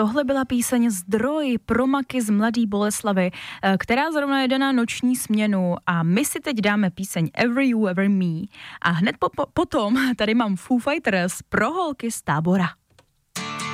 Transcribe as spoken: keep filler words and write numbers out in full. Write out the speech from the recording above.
tohle byla píseň Zdroj pro Maky z Mladý Boleslavi, která zrovna jede na noční směnu a my si teď dáme píseň Every You, Ever Me a hned po, po, potom tady mám Foo Fighters pro holky z Tábora.